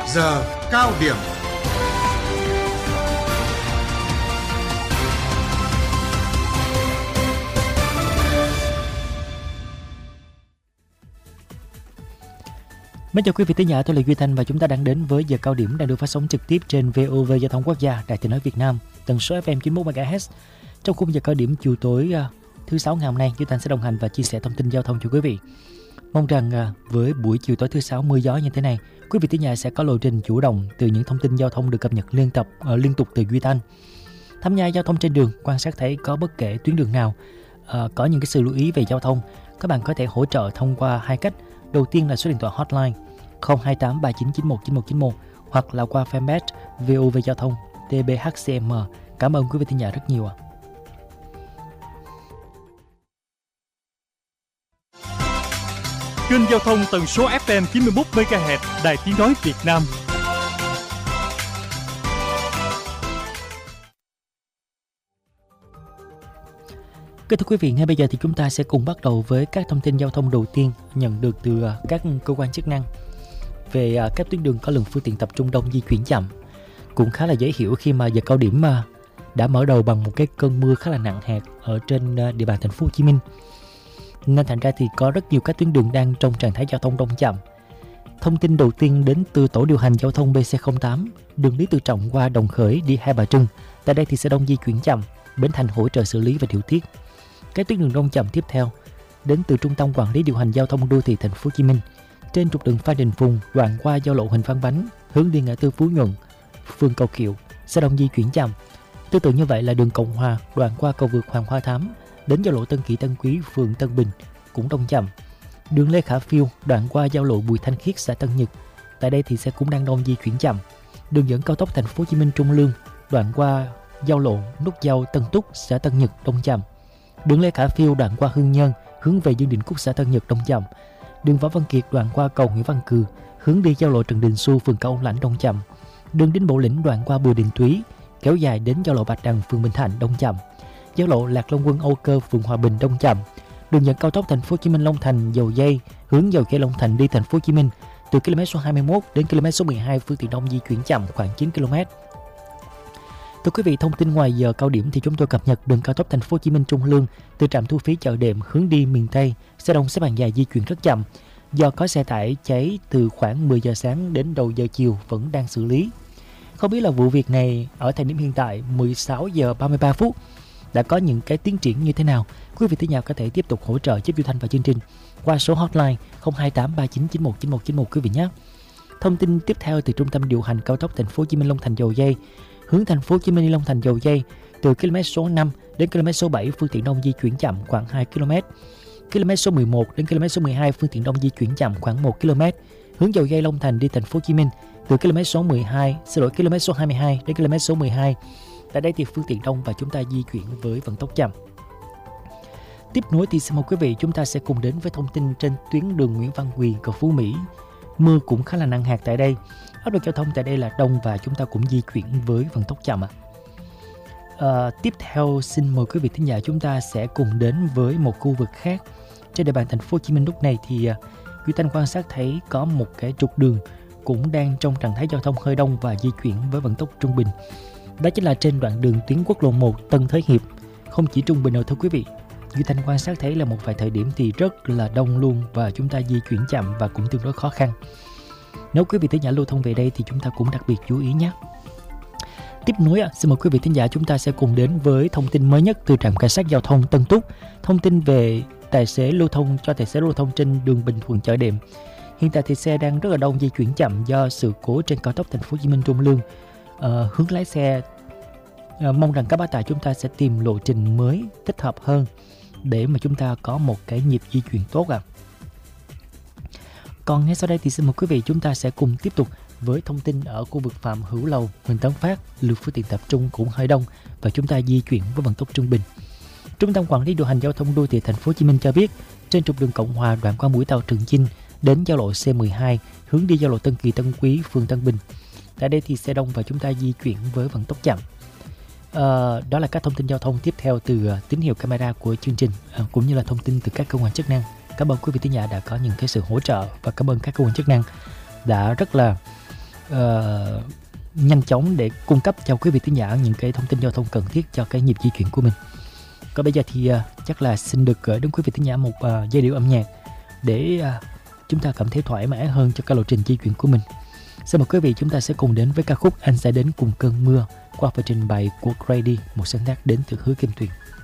Giờ cao điểm. Mến chào quý vị thính giả, tôi là Duy Thanh và chúng ta đang đến với giờ cao điểm đang được phát sóng trực tiếp trên VOV Giao thông Quốc gia, Đài Tiếng nói Việt Nam, tần số FM 91 MHz. Trong khung giờ cao điểm chiều tối thứ Sáu ngày hôm nay, Duy Thanh sẽ đồng hành và chia sẻ thông tin giao thông cho quý vị. Mong rằng với buổi chiều tối thứ Sáu mưa gió như thế này, quý vị thính giả sẽ có lộ trình chủ động từ những thông tin giao thông được cập nhật liên tục từ Duy Thanh. Tham gia giao thông trên đường, quan sát thấy có bất kể tuyến đường nào có những cái sự lưu ý về giao thông, các bạn có thể hỗ trợ thông qua hai cách. Đầu tiên là số điện thoại hotline 028 3991 9191 hoặc là qua fanpage VOV Giao thông TBHCM. Cảm ơn quý vị thính giả rất nhiều ạ. Kênh giao thông tần số FM 91 MHz, Đài Tiếng nói Việt Nam. Kính thưa quý vị, ngay bây giờ thì chúng ta sẽ cùng bắt đầu với các thông tin giao thông đầu tiên nhận được từ các cơ quan chức năng về các tuyến đường có lượng phương tiện tập trung đông di chuyển chậm. Cũng khá là dễ hiểu khi mà giờ cao điểm đã mở đầu bằng một cái cơn mưa khá là nặng hạt ở trên địa bàn thành phố Hồ Chí Minh. Nên thành ra thì có rất nhiều các tuyến đường đang trong trạng thái giao thông đông chậm. Thông tin đầu tiên đến từ tổ điều hành giao thông BC08, đường Lý Tự Trọng qua Đồng Khởi đi Hai Bà Trưng. Tại đây thì sẽ đông di chuyển chậm, Bến Thành hỗ trợ xử lý và điều tiết. Các tuyến đường đông chậm tiếp theo đến từ Trung tâm Quản lý điều hành giao thông đô thị thành phố Hồ Chí Minh. Trên trục đường Phan Đình Phùng đoạn qua giao lộ Huỳnh Văn Bánh hướng đi ngã tư Phú Nhuận, phường Cầu Kiệu sẽ đông di chuyển chậm. Tương tự như vậy là đường Cộng Hòa đoạn qua cầu vượt Hoàng Hoa Thám đến giao lộ Tân Kỳ Tân Quý, phường Tân Bình cũng đông chậm. Đường Lê Khả Phiêu đoạn qua giao lộ Bùi Thanh Khiết, xã Tân Nhật, tại đây thì sẽ cũng đang đông di chuyển chậm. Đường dẫn cao tốc thành phố Hồ Chí Minh Trung Lương đoạn qua giao lộ nút giao Tân Túc, xã Tân Nhật đông chậm. Đường Lê Khả Phiêu đoạn qua Hưng Nhân hướng về Dương Đình Cúc, xã Tân Nhật đông chậm. Đường Võ Văn Kiệt đoạn qua cầu Nguyễn Văn Cừ hướng đi giao lộ Trần Đình Xu, phường Cao Lãnh đông chậm. Đường Đinh Bộ Lĩnh đoạn qua Bùi Đình Túy kéo dài đến giao lộ Bạch Đằng, phường Bình Thạnh đông chậm. Giao lộ Lạc Long Quân, Âu Cơ, phường Hòa Bình đông chậm. Đường dẫn cao tốc thành phố Hồ Chí Minh Long Thành Dầu Dây hướng Dầu Dây Long Thành đi thành phố Hồ Chí Minh từ km số 21 đến km số 12 phương tiện đông di chuyển chậm khoảng 9 km. Thưa quý vị, thông tin ngoài giờ cao điểm thì chúng tôi cập nhật đường cao tốc thành phố Hồ Chí Minh Trung Lương từ trạm thu phí Chợ Đệm hướng đi miền Tây, xe đông xếp hàng dài di chuyển rất chậm do có xe tải cháy từ khoảng 10 giờ sáng đến đầu giờ chiều vẫn đang xử lý. Không biết là vụ việc này ở thời điểm hiện tại 16 giờ 33 phút đã có những cái tiến triển như thế nào. Quý vị thính giả có thể tiếp tục hỗ trợ giúp Duy Thanh và chương trình qua số hotline 028 3991 9191 quý vị nhé. Thông tin tiếp theo từ trung tâm điều hành cao tốc thành phố Hồ Chí Minh Long Thành Dầu Dây hướng thành phố Hồ Chí Minh đi Long Thành Dầu Dây từ km số 5 đến km số 7 phương tiện đông di chuyển chậm khoảng 2 km. Km số 11 đến km số 12 phương tiện đông di chuyển chậm khoảng 1 km. Hướng Dầu Dây Long Thành đi thành phố Hồ Chí Minh từ km số 22 đến km số 12. Tại đây thì phương tiện đông và chúng ta di chuyển với vận tốc chậm. Tiếp nối thì xin mời quý vị chúng ta sẽ cùng đến với thông tin trên tuyến đường Nguyễn Văn Quyền, cầu Phú Mỹ. Mưa cũng khá là nặng hạt tại đây. Áp lực giao thông tại đây là đông và chúng ta cũng di chuyển với vận tốc chậm. Tiếp theo xin mời quý vị thính giả chúng ta sẽ cùng đến với một khu vực khác. Trên địa bàn thành phố Hồ Chí Minh lúc này thì Duy Thanh quan sát thấy có một cái trục đường cũng đang trong trạng thái giao thông hơi đông và di chuyển với vận tốc trung bình. Đó chính là trên đoạn đường tuyến quốc lộ 1 Tân Thới Hiệp. Không chỉ trung bình đâu thưa quý vị, Duy Thanh quan sát thấy là một vài thời điểm thì rất là đông luôn và chúng ta di chuyển chậm và cũng tương đối khó khăn. Nếu quý vị thính giả lưu thông về đây thì chúng ta cũng đặc biệt chú ý nhé. Tiếp nối, xin mời quý vị thính giả chúng ta sẽ cùng đến với thông tin mới nhất từ trạm cảnh sát giao thông Tân Túc. Thông tin về tài xế lưu thông trên đường Bình Thuận Chợ Đệm. Hiện tại thì xe đang rất là đông di chuyển chậm do sự cố trên cao tốc thành phố Hồ Chí Minh Trung Lương. Hướng lái xe mong rằng các bác tài chúng ta sẽ tìm lộ trình mới thích hợp hơn để mà chúng ta có một cái nhịp di chuyển tốt ạ. Còn ngay sau đây thì xin mời quý vị chúng ta sẽ cùng tiếp tục với thông tin ở khu vực Phạm Hữu Lầu, Huỳnh Tấn Phát, lượng phương tiện tập trung cũng hơi đông và chúng ta di chuyển với vận tốc trung bình. Trung tâm Quản lý điều hành giao thông đô thị thành phố Hồ Chí Minh cho biết, trên trục đường Cộng Hòa đoạn qua mũi tàu Trường Chinh đến giao lộ C12 hướng đi giao lộ Tân Kỳ Tân Quý, phường Tân Bình. Tại đây thì xe đông và chúng ta di chuyển với vận tốc chậm. Đó là các thông tin giao thông tiếp theo từ tín hiệu camera của chương trình, cũng như là thông tin từ các cơ quan chức năng. Cảm ơn quý vị thính giả đã có những cái sự hỗ trợ và cảm ơn các cơ quan chức năng đã rất là nhanh chóng để cung cấp cho quý vị thính giả những cái thông tin giao thông cần thiết cho cái nhịp di chuyển của mình. Còn bây giờ thì chắc là xin được gửi đến quý vị thính giả một giai điệu âm nhạc để chúng ta cảm thấy thoải mái hơn cho cái lộ trình di chuyển của mình. Xin mời quý vị chúng ta sẽ cùng đến với ca khúc Anh Sẽ Đến Cùng Cơn Mưa qua phần trình bày của Grady, một sáng tác đến từ Hứa Kim Tuyền.